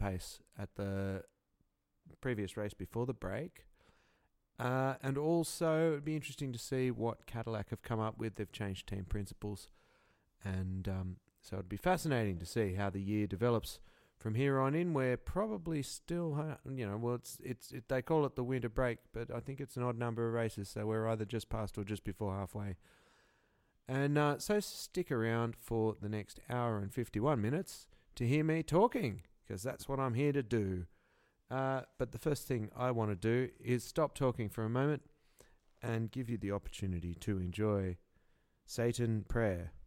pace at the previous race before the break. And also, it'd be interesting to see what Cadillac have come up with. They've changed team principles. And so it'd be fascinating to see how the year develops from here on in. We're probably still, they call it the winter break, but I think it's an odd number of races. So we're either just past or just before halfway. And so stick around for the next hour and 51 minutes to hear me talking, because that's what I'm here to do. But the first thing I want to do is stop talking for a moment and give you the opportunity to enjoy Satan Prayer.